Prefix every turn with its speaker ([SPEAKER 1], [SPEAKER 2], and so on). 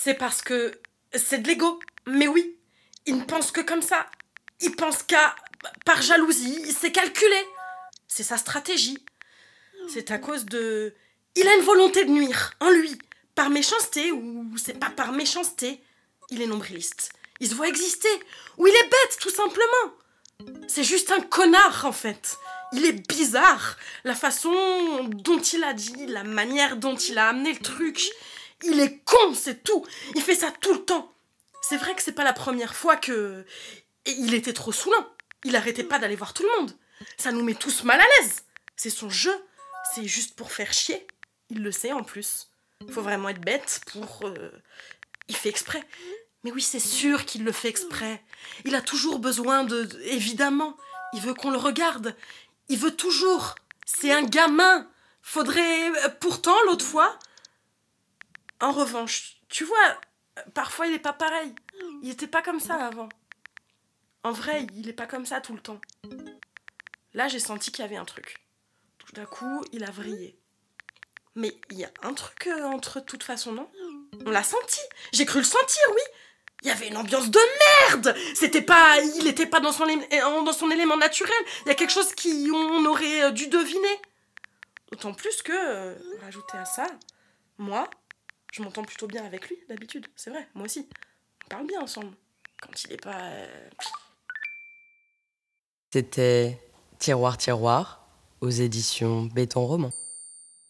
[SPEAKER 1] C'est parce que c'est de l'ego. Mais oui, il ne pense que comme ça. Il pense par jalousie, c'est calculé. C'est sa stratégie. C'est à cause de... Il a une volonté de nuire, en lui. Par méchanceté, ou c'est pas par méchanceté. Il est nombriliste. Il se voit exister. Ou il est bête, tout simplement. C'est juste un connard, en fait. Il est bizarre. La façon dont il a dit, la manière dont il a amené le truc. Il est con, c'est tout. Il fait ça tout le temps. C'est vrai que c'est pas la première fois que... Et il était trop saoulant. Il arrêtait pas d'aller voir tout le monde. Ça nous met tous mal à l'aise. C'est son jeu. C'est juste pour faire chier. Il le sait en plus. Faut vraiment être bête pour... Il fait exprès. Mais oui, c'est sûr qu'il le fait exprès. Il a toujours besoin de... Évidemment. Il veut qu'on le regarde. Il veut toujours. C'est un gamin. Faudrait... Pourtant, l'autre fois... En revanche, tu vois, parfois il est pas pareil. Il était pas comme ça avant. En vrai, il est pas comme ça tout le temps. Là, j'ai senti qu'il y avait un truc. Tout d'un coup, il a vrillé. Mais il y a un truc entre toute façon, non? On l'a senti. J'ai cru le sentir, oui. Il y avait une ambiance de merde. Il était pas dans son élément naturel. Il y a quelque chose qu'on aurait dû deviner. D'autant plus que, rajouter à ça, moi, je m'entends plutôt bien avec lui, d'habitude. C'est vrai, moi aussi. On parle bien ensemble. Quand il est pas...
[SPEAKER 2] C'était Tiroir Tiroir aux éditions Béton Roman.